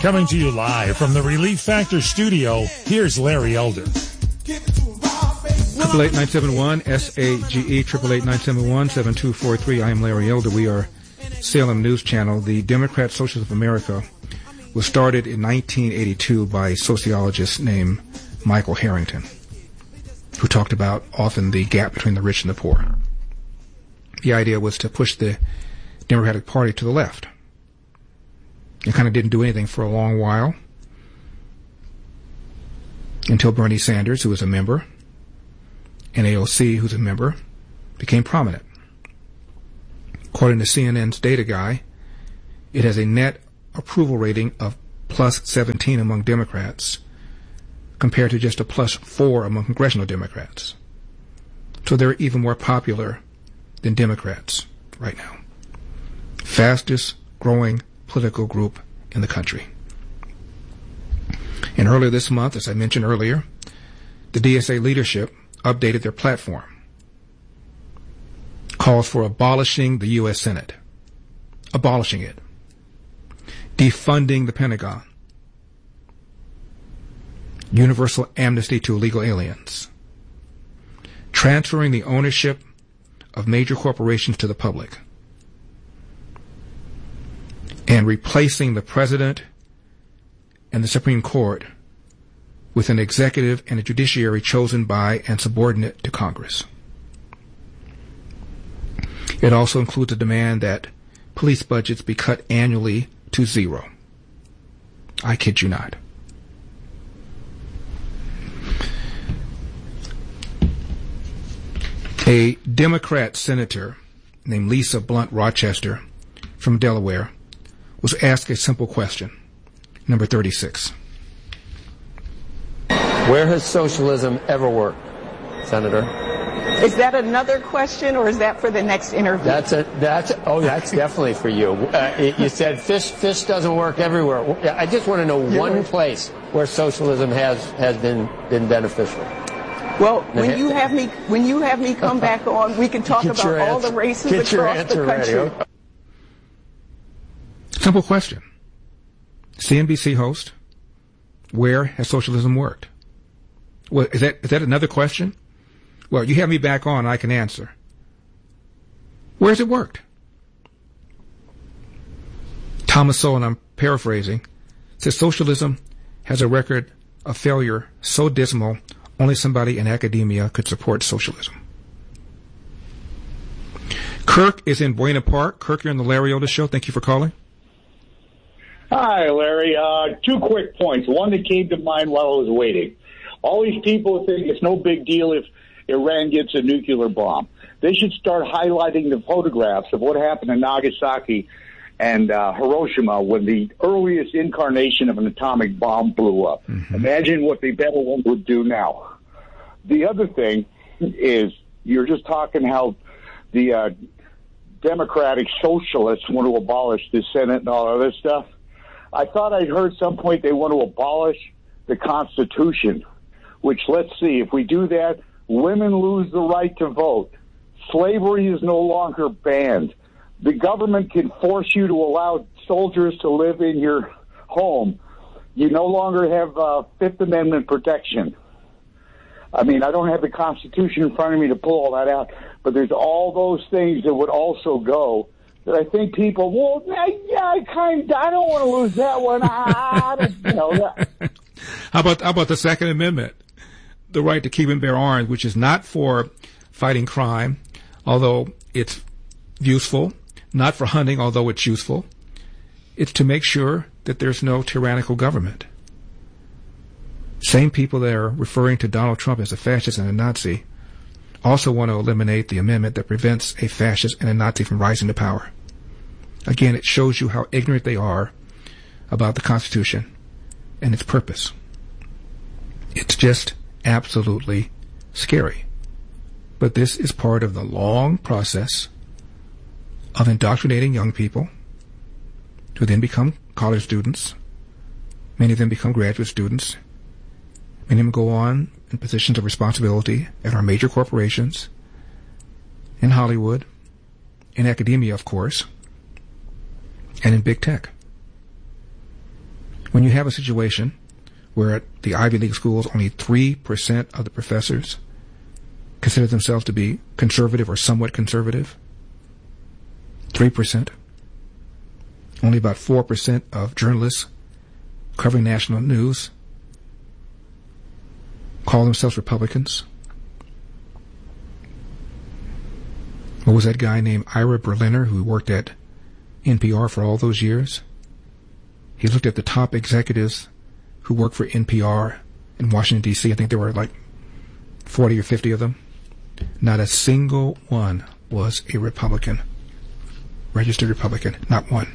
Coming to you live from the Relief Factor studio, here's Larry Elder. 888-971-SAGE, 888-971-7243. I am Larry Elder. We are Salem News Channel. The Democrat Socialists of America was started in 1982 by a sociologist named Michael Harrington, who talked about often the gap between the rich and the poor. The idea was to push the Democratic Party to the left. It kind of didn't do anything for a long while until Bernie Sanders, who was a member, and AOC, who's a member, became prominent. According to CNN's data guy, it has a net approval rating of plus 17 among Democrats compared to just a plus 4 among congressional Democrats. So they're even more popular than Democrats right now. Fastest growing political group in the country. And earlier this month, as I mentioned earlier, the DSA leadership updated their platform. Calls for abolishing the U.S. Senate. Abolishing it. Defunding the Pentagon. Universal amnesty to illegal aliens. Transferring the ownership of major corporations to the public. And replacing the president and the Supreme Court with an executive and a judiciary chosen by and subordinate to Congress. It also includes a demand that police budgets be cut annually to zero. I kid you not. A Democrat senator named Lisa Blunt Rochester from Delaware was asked a simple question, number 36. Where has socialism ever worked, Senator? Is that another question, or is that for the next interview? That's definitely for you. You said fish doesn't work everywhere. I just want to know one place where socialism has been beneficial. Well, when you have me come back on, we can talk about all the races across the country. Ready. Simple question. CNBC host, where has socialism worked? Well, is that another question? Well, you have me back on, I can answer. Where has it worked? Thomas Sowell, and I'm paraphrasing, says socialism has a record of failure so dismal only somebody in academia could support socialism. Kirk is in Buena Park. Kirk, you're on the Larry Elder Show. Thank you for calling. Hi, Larry. 2 quick points. One that came to mind while I was waiting. All these people think it's no big deal if Iran gets a nuclear bomb. They should start highlighting the photographs of what happened in Nagasaki and Hiroshima when the earliest incarnation of an atomic bomb blew up. Mm-hmm. Imagine what the better one would do now. The other thing is you're just talking how the Democratic Socialists want to abolish the Senate and all other stuff. I thought I'd heard at some point they want to abolish the Constitution, which, let's see, if we do that, women lose the right to vote. Slavery is no longer banned. The government can force you to allow soldiers to live in your home. You no longer have Fifth Amendment protection. I mean, I don't have the Constitution in front of me to pull all that out, but there's all those things that would also go that I think people, I don't want to lose that one. How about the Second Amendment? The right to keep and bear arms, which is not for fighting crime, although it's useful, not for hunting, although it's useful. It's to make sure that there's no tyrannical government. Same people that are referring to Donald Trump as a fascist and a Nazi also want to eliminate the amendment that prevents a fascist and a Nazi from rising to power. Again, it shows you how ignorant they are about the Constitution and its purpose. It's just absolutely scary. But this is part of the long process of indoctrinating young people who then become college students. Many of them become graduate students. Many of them go on in positions of responsibility at our major corporations, in Hollywood, in academia, of course, and in big tech. When you have a situation where at the Ivy League schools only 3% of the professors consider themselves to be conservative or somewhat conservative, 3%. Only about 4% of journalists covering national news call themselves Republicans. What was that guy named Ira Berliner who worked at NPR for all those years? He looked at the top executives who worked for NPR in Washington, D.C. I think there were like 40 or 50 of them. Not a single one was a Republican, registered Republican, not one.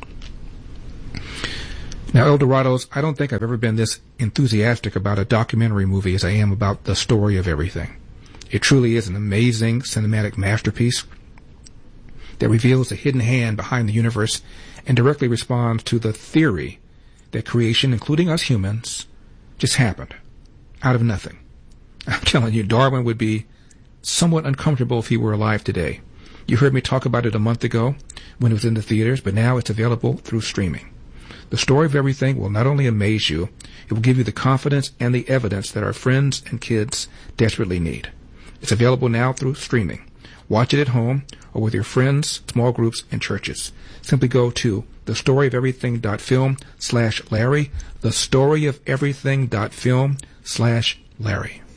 Now, El Dorados, I don't think I've ever been this enthusiastic about a documentary movie as I am about The Story of Everything. It truly is an amazing cinematic masterpiece that reveals the hidden hand behind the universe and directly responds to the theory that creation, including us humans, just happened out of nothing. I'm telling you, Darwin would be somewhat uncomfortable if he were alive today. You heard me talk about it a month ago when it was in the theaters, but now it's available through streaming. The Story of Everything will not only amaze you, it will give you the confidence and the evidence that our friends and kids desperately need. It's available now through streaming. Watch it at home or with your friends, small groups, and churches. Simply go to thestoryoferything.film/Larry, thestoryoferything.film/Larry.